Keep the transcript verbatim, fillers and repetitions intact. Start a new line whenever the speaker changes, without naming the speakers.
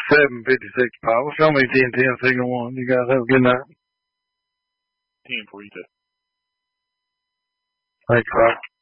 seven fifty-six power. Show me ten ten signal one. You guys have a good night.
ten for you too.
Thanks, Rob.